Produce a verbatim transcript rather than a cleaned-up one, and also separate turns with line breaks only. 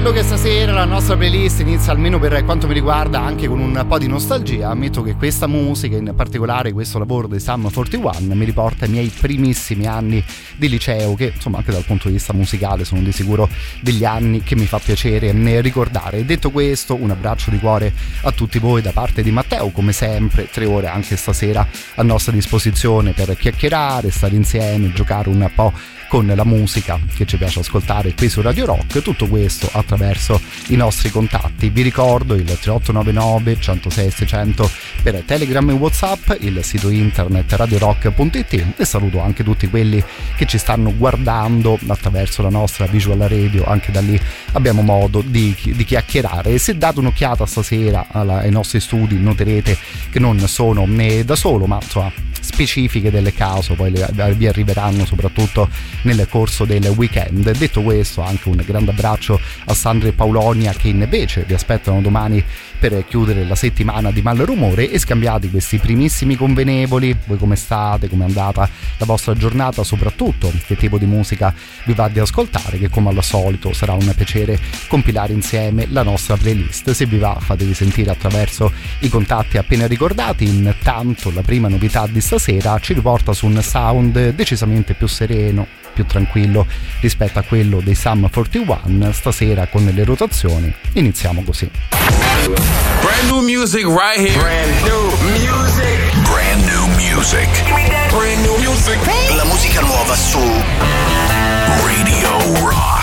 Ammettendo che stasera la nostra playlist inizia, almeno per quanto mi riguarda, anche con un po' di nostalgia, ammetto che questa musica, in particolare questo lavoro dei Sum quarantuno, mi riporta ai miei primissimi anni di liceo, che insomma anche dal punto di vista musicale sono di sicuro degli anni che mi fa piacere ricordare. E detto questo, un abbraccio di cuore a tutti voi da parte di Matteo, come sempre tre ore anche stasera a nostra disposizione per chiacchierare, stare insieme, giocare un po' con la musica che ci piace ascoltare qui su Radio Rock, tutto questo attraverso i nostri contatti. Vi ricordo il tre otto nove nove, centosei seicento per Telegram e WhatsApp, il sito internet radio rock punto it, e saluto anche tutti quelli che ci stanno guardando attraverso la nostra visual radio, anche da lì abbiamo modo di, di chiacchierare. E se date un'occhiata stasera alla, ai nostri studi noterete che non sono né da solo, ma insomma specifiche del caso poi le, vi arriveranno soprattutto nel corso del weekend. Detto questo, anche un grande abbraccio a Sandra e Paulonia, che invece vi aspettano domani per chiudere la settimana di Malrumore, e scambiati questi primissimi convenevoli. Voi come state? Come è andata la vostra giornata? Soprattutto che tipo di musica vi va di ascoltare, che come al solito sarà un piacere compilare insieme la nostra playlist. Se vi va, fatevi sentire attraverso i contatti appena ricordati. Intanto la prima novità di stasera ci riporta su un sound decisamente più sereno, più tranquillo rispetto a quello dei Sum quarantuno. Stasera con le rotazioni iniziamo così.
Brand new music right here. Brand new music.
Brand new music.
Brand new music.
La musica nuova su Radio Rock.